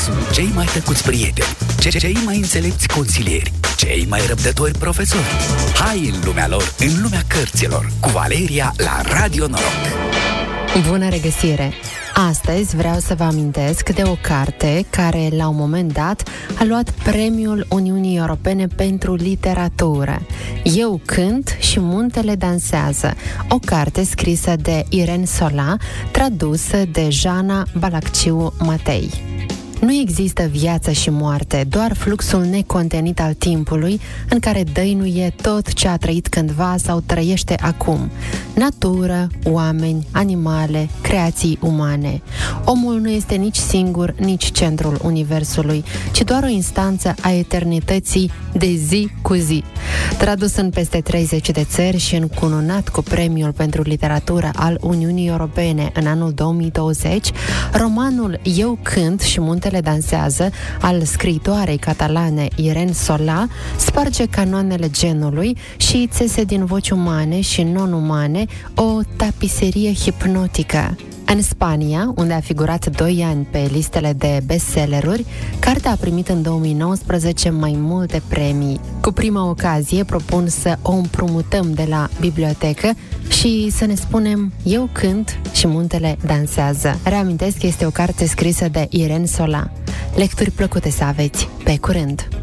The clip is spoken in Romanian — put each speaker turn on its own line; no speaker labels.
sunt cei mai tăcuți prieteni, cei mai înțelepți consilieri, cei mai răbdători profesori. Hai în lumea lor, în lumea cărților, cu Valeria la Radio Noroc.
Bună regăsire! Astăzi vreau să vă amintesc de o carte care, la un moment dat, a luat Premiul Uniunii Europene pentru Literatură. Eu cânt și muntele dansează. O carte scrisă de Irene Sola, tradusă de Jana Balacciu Matei. Nu există viață și moarte, doar fluxul necontenit al timpului în care dăinuie tot ce a trăit cândva sau trăiește acum. Natură, oameni, animale, creații umane. Omul nu este nici singur, nici centrul universului, ci doar o instanță a eternității de zi cu zi. Tradus în peste 30 de țări și încununat cu Premiul pentru Literatură al Uniunii Europene în anul 2020, romanul Eu cânt și muntele dansează al scriitoarei catalane Irene Sola sparge canoanele genului și țese din voci umane și non-umane o tapiserie hipnotică. În Spania, unde a figurat 2 ani pe listele de bestselleruri, cartea a primit în 2019 mai multe premii. Cu prima ocazie propun să o împrumutăm de la bibliotecă și să ne spunem Eu cânt și muntele dansează. Reamintesc că este o carte scrisă de Irene Sola. Lecturi plăcute să aveți! Pe curând!